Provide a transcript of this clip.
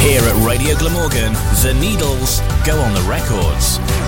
Here at Radio Glamorgan, The Needles go on the records.